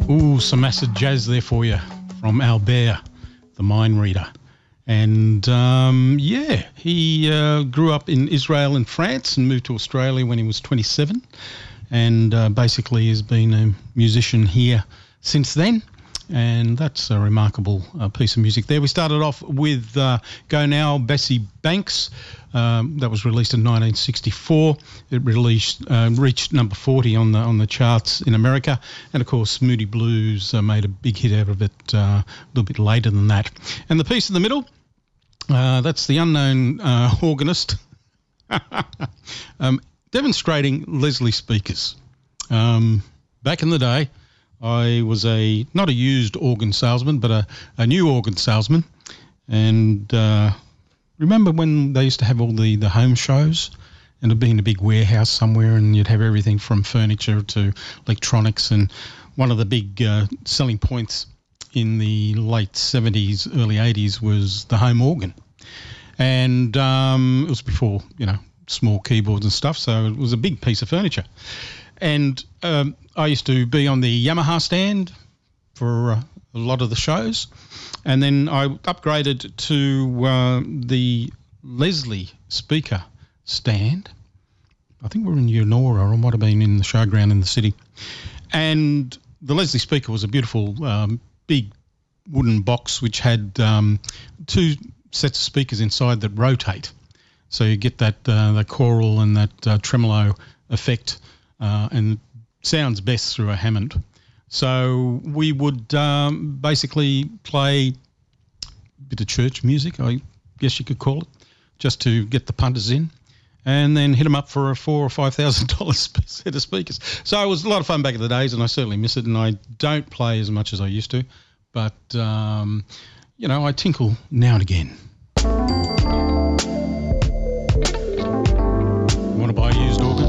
Ooh, some acid jazz there for you from Albert, the Mind Reader. And, he grew up in Israel and France and moved to Australia when he was 27 and basically has been a musician here since then. And that's a remarkable piece of music there. We started off with Go Now, Bessie Banks. That was released in 1964. It reached number 40 on the charts in America. And, of course, Moody Blues made a big hit out of it a little bit later than that. And the piece in the middle, that's the unknown organist demonstrating Leslie speakers. Back in the day, I was not a used organ salesman, but a new organ salesman. And remember when they used to have all the home shows and it'd be in a big warehouse somewhere and you'd have everything from furniture to electronics. And one of the big selling points in the late 70s, early 80s was the home organ. And it was before, small keyboards and stuff, so it was a big piece of furniture. And I used to be on the Yamaha stand for a lot of the shows. And then I upgraded to the Leslie speaker stand. I think we're in Eunora, or I might have been in the showground in the city. And the Leslie speaker was a beautiful big wooden box which had two sets of speakers inside that rotate. So you get that the choral and that tremolo effect. And sounds best through a Hammond. So we would basically play a bit of church music, I guess you could call it, just to get the punters in, and then hit them up for a $4,000 or $5,000 set of speakers. So it was a lot of fun back in the days, and I certainly miss it. And I don't play as much as I used to, but I tinkle now and again. Want to buy a used organ?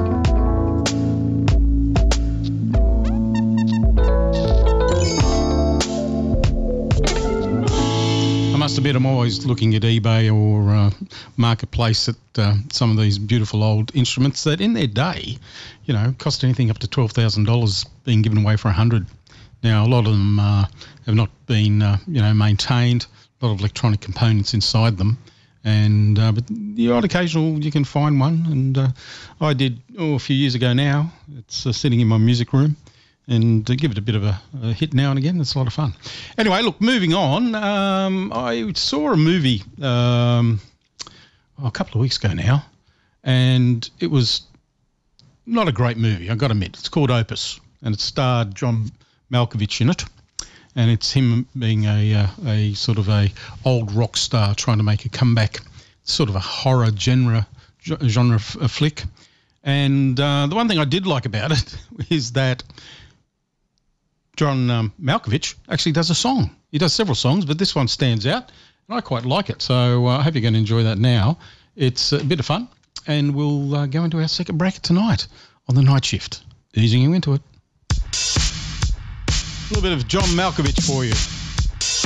I must admit I'm always looking at eBay or Marketplace at some of these beautiful old instruments that in their day, cost anything up to $12,000 being given away for $100. Now, a lot of them have not been, maintained, a lot of electronic components inside them. And but the odd occasional you can find one. And I did a few years ago now. It's sitting in my music room. And give it a bit of a hit now and again. It's a lot of fun. Anyway, look, moving on. I saw a movie a couple of weeks ago now, and it was not a great movie, I've got to admit. It's called Opus, and it starred John Malkovich in it, and it's him being a sort of a old rock star trying to make a comeback, sort of a horror genre flick. And the one thing I did like about it is that John Malkovich actually does a song. He does several songs, but this one stands out, and I quite like it. So I hope you're going to enjoy that now. It's a bit of fun, and we'll go into our second bracket tonight on the night shift, easing you into it. A little bit of John Malkovich for you.